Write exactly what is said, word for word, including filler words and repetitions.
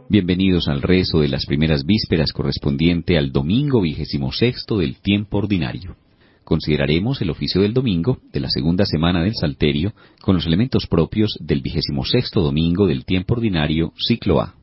Bienvenidos al rezo de las primeras vísperas correspondiente al domingo vigésimo sexto del tiempo ordinario. Consideraremos el oficio del domingo de la segunda semana del Salterio con los elementos propios del vigésimo sexto domingo del tiempo ordinario, ciclo A.